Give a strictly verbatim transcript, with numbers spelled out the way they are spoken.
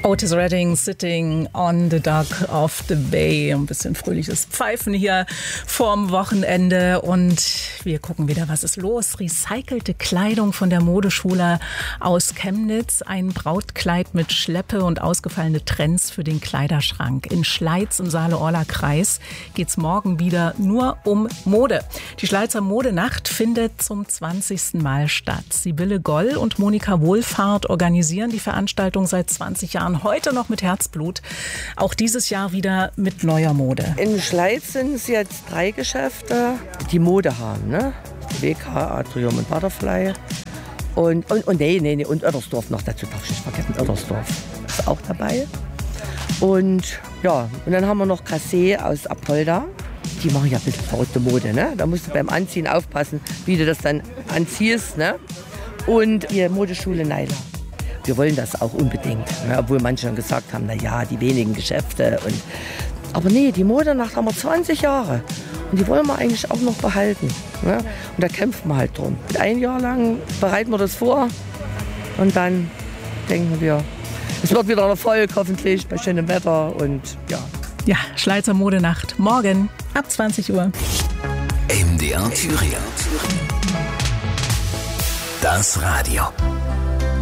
Otis Redding, Sitting on the Dock of the Bay. Ein bisschen fröhliches Pfeifen hier vorm Wochenende. Und wir gucken wieder, was ist los. Recycelte Kleidung von der Modeschule aus Chemnitz. Ein Brautkleid mit Schleppe und ausgefallene Trends für den Kleiderschrank. In Schleiz im Saale-Orla-Kreis geht es morgen wieder nur um Mode. Die Schleizer Modenacht findet zum zwanzigsten Mal statt. Sibylle Goll und Monika Wohlfahrt organisieren die Veranstaltung seit zwanzig Jahren. Heute noch mit Herzblut. Auch dieses Jahr wieder mit neuer Mode. In Schleiz sind es jetzt drei Geschäfte, die Mode haben. Ne? W K, Atrium und Butterfly. Und, und, und, nee, nee, nee, und Oedersdorf noch dazu, darf ich nicht vergessen. Oedersdorf ist auch dabei. Und ja, und dann haben wir noch Cassé aus Apolda. Die machen ja ein bisschen verrückte Mode. Ne? Da musst du beim Anziehen aufpassen, wie du das dann anziehst. Ne? Und die Modeschule Neiler. Wir wollen das auch unbedingt, ne? Obwohl manche schon gesagt haben, na ja, die wenigen Geschäfte. Und aber nee, die Modenacht haben wir zwanzig Jahre und die wollen wir eigentlich auch noch behalten. Ne? Und da kämpfen wir halt drum. Ein Jahr lang bereiten wir das vor und dann denken wir, es wird wieder ein Erfolg, hoffentlich bei schönem Wetter und ja. Ja, Schleizer Modenacht morgen ab zwanzig Uhr. M D R Thüringen. Das Radio.